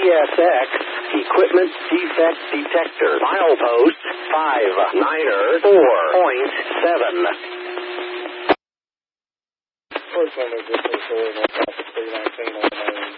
CSX Equipment Defect Detector. Milepost 594.7. First one is just 319 on the main.